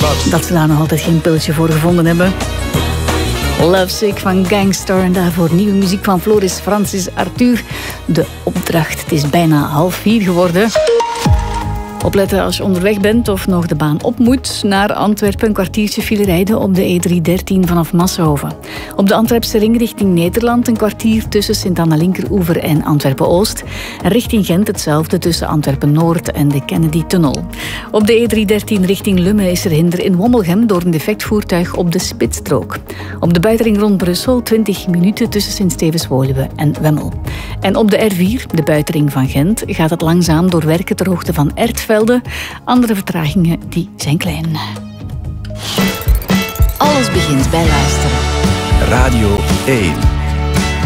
dat ze daar nog altijd geen pilletje voor gevonden hebben. Lovesick van Gangstar en daarvoor nieuwe muziek van Floris Francis Arthur. De opdracht, het is bijna 3:30 geworden. Opletten als je onderweg bent of nog de baan op moet. Naar Antwerpen een kwartiertje file rijden op de E313 vanaf Massenhoven. Op de Antwerpse ring richting Nederland een kwartier tussen Sint-Anna-Linkeroever en Antwerpen-Oost. En richting Gent hetzelfde tussen Antwerpen-Noord en de Kennedy-tunnel. Op de E313 richting Lummen is er hinder in Wommelgem door een defect voertuig op de spitsstrook. Op de buitenring rond Brussel 20 minuten tussen Sint-Stevens-Woluwe en Wemmel. En op de R4, de buitenring van Gent, gaat het langzaam door werken ter hoogte van Ertvelde. Andere vertragingen die zijn klein. Alles begint bij luisteren. Radio 1.